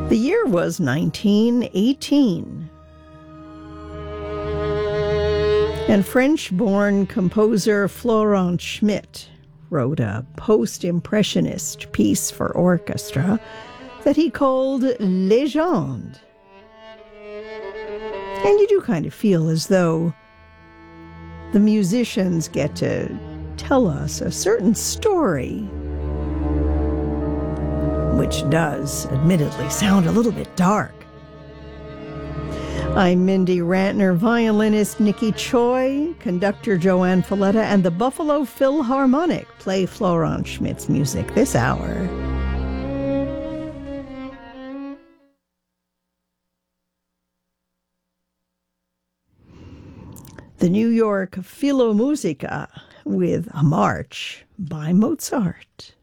The year was 1918. And French-born composer Florent Schmitt wrote a post-impressionist piece for orchestra that he called Légende. And you do kind of feel as though the musicians get to tell us a certain story, which does, admittedly, sound a little bit dark. I'm Mindy Rantner, violinist Nikki Choi, conductor Joanne Falletta, and the Buffalo Philharmonic play Florent Schmitt's music this hour. The New York Philharmonica with a march by Mozart.